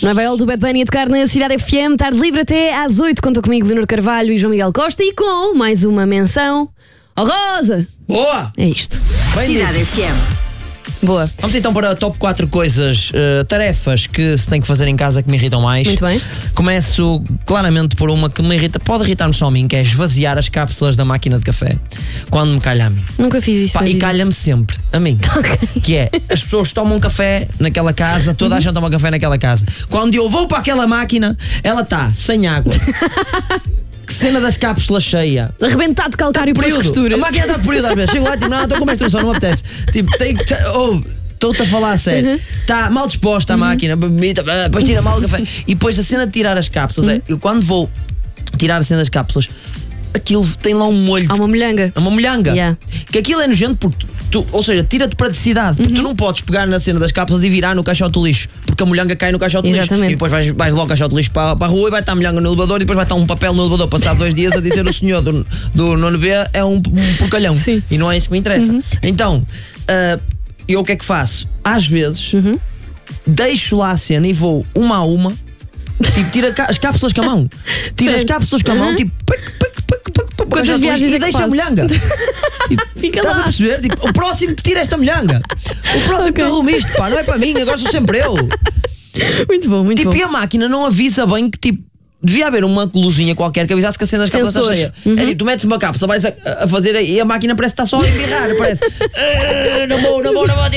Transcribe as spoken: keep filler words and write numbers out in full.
Nova York do Bad Bunny a tocar na Cidade F M. Tarde livre até às oito. Conta comigo, Leonor Carvalho e João Miguel Costa. E com mais uma menção. Oh, Rosa! Boa! É isto. Bem Cidade F M. Boa. Vamos então para a top quatro coisas, uh, tarefas que se tem que fazer em casa que me irritam mais. Muito bem. Começo claramente por uma que me irrita, pode irritar-me só a mim, que é esvaziar as cápsulas da máquina de café. Quando me calha a mim. Nunca fiz isso. Pá, e calha-me sempre, a mim. Okay. Que é, as pessoas tomam café naquela casa, toda a gente toma café naquela casa. Quando eu vou para aquela máquina, ela está sem água. Que cena das cápsulas cheia. Arrebentado de calcário pelas Período. costuras. A máquina está por período às vezes. Chego lá e tipo, não, estou com uma instrução, não me apetece. Tipo, tem que. Oh, estou-te a falar a sério. Está mal disposta a máquina, depois tira mal o café. E depois a cena de tirar as cápsulas é, eu quando vou tirar a cena das cápsulas, aquilo tem lá um molho. Há uma molhanga. É uma molhanga. Yeah. Que aquilo é nojento porque tu, ou seja, tira-te praticidade. Porque tu não podes pegar na cena das cápsulas e virar no caixote do lixo. Porque a molhanga cai no caixote do lixo. Exatamente. E depois vais, vais logo ao caixote do lixo para, para a rua e vai estar a molhanga no elevador e depois vai estar um papel no elevador passado dois dias a dizer o senhor do, do nono B é um, um porcalhão. Sim. E não é isso que me interessa. Uhum. Então, uh, eu o que é que faço? Às vezes Uhum. deixo lá a cena e vou uma a uma. Tipo, tira as cápsulas com a mão. Tira as Certo. cápsulas com a mão, Uhum. tipo, pic, pic, pic, pic, pic, pic, Quantas pic, viagens e é que deixa a fazes? molhanga. Tipo, Fica estás lá. a perceber? Tipo, o próximo que tira esta molhanga. O próximo que Ok. arrume isto, pá, não é para mim, agora sou sempre eu. Muito bom, muito Tipo, bom. e a máquina não avisa bem que tipo. Devia haver uma luzinha qualquer que avisasse que a cena das cápsulas está Sensores. cheia. Uhum. É tipo, tu metes uma cápsula, vais a, a fazer e a máquina parece que está só a embirrar. Parece. "Ah, não vou, não vou, não vou.